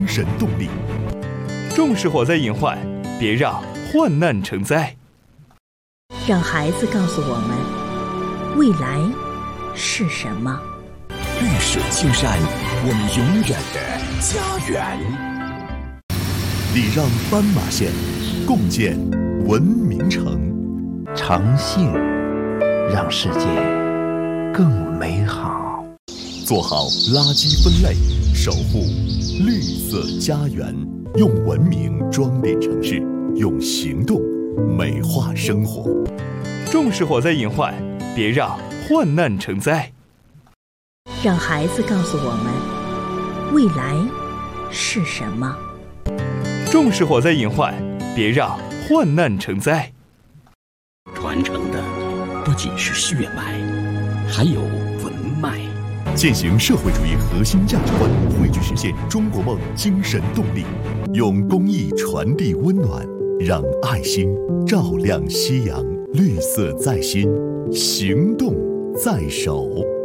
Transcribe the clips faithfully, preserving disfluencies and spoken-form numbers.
精神动力。 重视火灾隐患，别让患难成灾。 让孩子告诉我们，未来是什么？ 绿水青山，我们永远的家园。 礼让斑马线，共建文明城。 诚信，让世界更美好。 做好垃圾分类，守护绿色家园。用文明装点城市，用行动美化生活。 重视火灾隐患，别让患难成灾。 让孩子告诉我们，未来是什么？ 重视火灾隐患，别让患难成灾。 传承的不仅是血脉，还有文脉。 践行社会主义核心价值观，汇聚实现中国梦精神动力。用公益传递温暖，让爱心照亮夕阳。绿色在心，行动在手。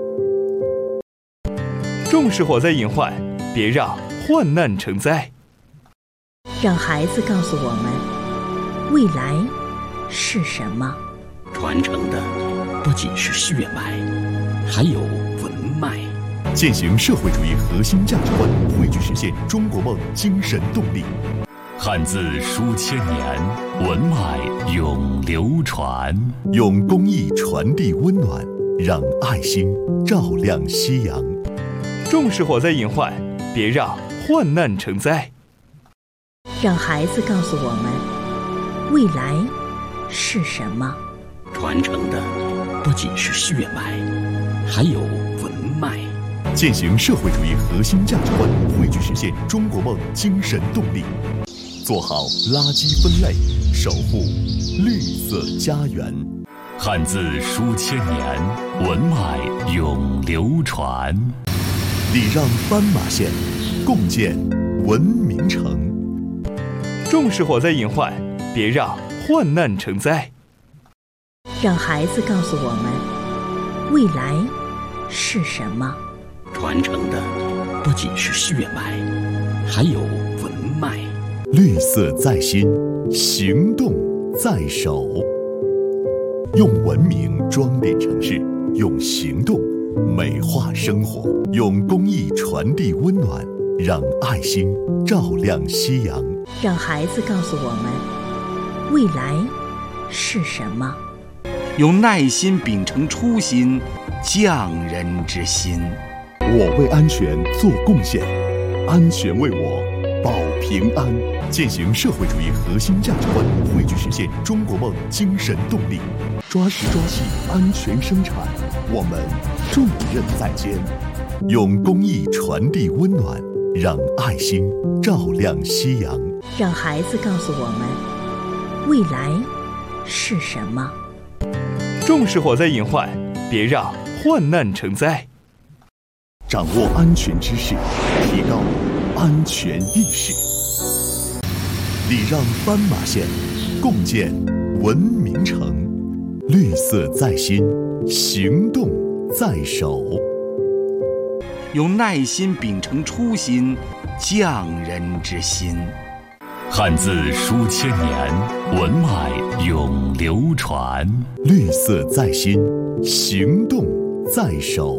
重视火灾隐患，别让患难成灾。 让孩子告诉我们，未来是什么？ 传承的不仅是血脉，还有文脉。 践行社会主义核心价值观，汇聚实现中国梦精神动力。 汉字书千年，文脉永流传。 用公益传递温暖，让爱心照亮夕阳。 重视火灾隐患，别让患难成灾。 让孩子告诉我们，未来是什么？ 传承的不仅是血脉，还有文脉。 践行社会主义核心价值观，汇聚实现中国梦精神动力。做好垃圾分类，守护绿色家园。 汉字书千年，文脉永流传。 礼让斑马线，共建文明城。 重视火灾隐患，别让患难成灾。 让孩子告诉我们，未来是什么？ 传承的不仅是血脉，还有文脉。 绿色在心，行动在手。用文明装点城市，用行动美化生活。用公益传递温暖，让爱心照亮夕阳。 让孩子告诉我们，未来是什么？ 用耐心秉承初心，匠人之心。 我为安全做贡献，安全为我保平安。践行社会主义核心价值观，汇聚实现中国梦精神动力。抓实抓细，安全生产，我们重任在肩。用公益传递温暖，让爱心照亮夕阳。 让孩子告诉我们，未来是什么？ 重视火灾隐患，别让患难成灾。 掌握安全知识，提高安全意识。礼让斑马线，共建文明城。绿色在心，行动在手。 用耐心秉承初心，匠人之心。 汉字书千年，文脉永流传。 绿色在心，行动在手。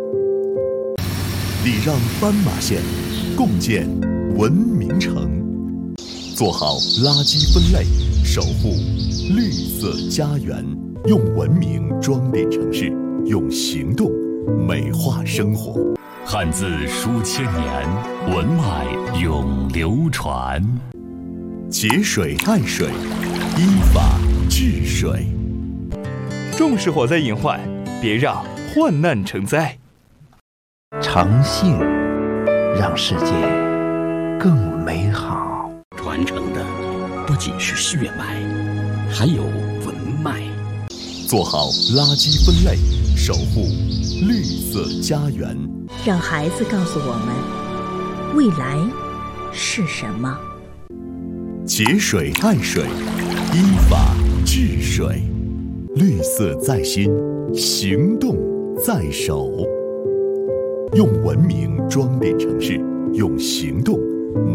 礼让斑马线，共建文明城。做好垃圾分类，守护绿色家园。用文明装点城市，用行动美化生活。 汉字书千年，文脉永流传。 节水爱水，依法治水。 重视火灾隐患，别让患难成灾。 诚信，让世界更美好。 传承的不仅是血脉，还有文脉。 做好垃圾分类，守护绿色家园。 让孩子告诉我们，未来是什么？ 节水爱水，依法治水。绿色在心，行动在手。用文明装点城市，用行动